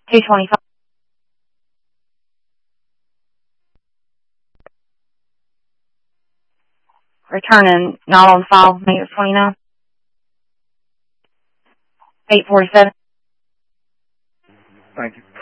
225. Returning not on file, negative 29. 847. Thank you.